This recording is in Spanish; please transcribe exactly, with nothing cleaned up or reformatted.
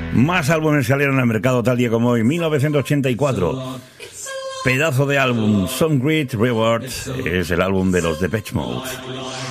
Más álbumes salieron al mercado tal día como hoy, mil novecientos ochenta y cuatro. Pedazo de álbum, Some Great Reward, es el álbum de los Depeche Mode.